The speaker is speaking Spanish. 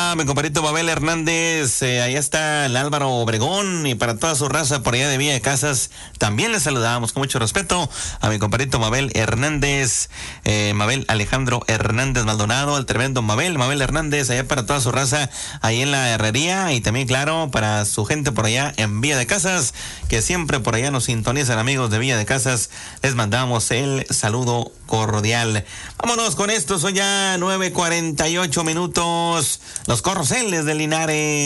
para mi compadrito Mabel Hernández, allá está el Álvaro Obregón, y para toda su raza por allá de Villa de Casas, también les saludamos con mucho respeto a mi compadrito Mabel Hernández, Mabel Alejandro Hernández Maldonado, el tremendo Mabel Hernández, allá para toda su raza, ahí en la herrería, y también, claro, para su gente por allá en Villa de Casas, que siempre por allá nos sintonizan, amigos de Villa de Casas, les mandamos el saludo cordial. Vámonos con esto, son ya 9:48 minutos, los Corceles de Linares.